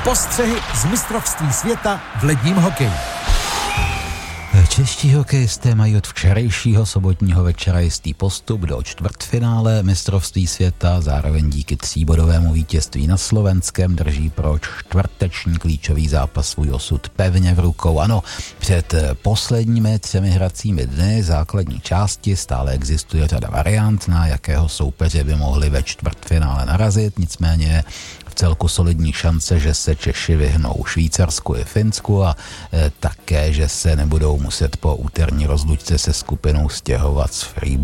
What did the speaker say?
Postřehy z mistrovství světa v ledním hokeji. Čeští hokejisté mají od včerejšího sobotního večera jistý postup do čtvrtfinále mistrovství světa, zároveň díky 3bodovému vítězství na Slovenskem drží pro čtvrteční klíčový zápas svůj osud pevně v rukou. Ano, před posledními 3 hracími dny základní části stále existuje řada variant, na jakého soupeře by mohli ve čtvrtfinále narazit, nicméně celku solidní šance, že se Češi vyhnou Švýcarsku i Finsku a také, že se nebudou muset po úterní rozlučce se skupinou stěhovat z Freiburgu